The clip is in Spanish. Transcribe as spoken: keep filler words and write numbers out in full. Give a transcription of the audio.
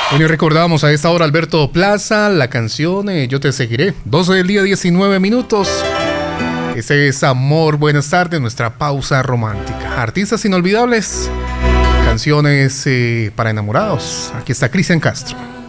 Bueno, y recordamos a esta hora Alberto Plaza, la canción eh, Yo te seguiré. doce del día, diecinueve minutos. Ese es Amor, buenas tardes, nuestra pausa romántica. Artistas inolvidables, canciones eh, para enamorados. Aquí está Cristian Castro.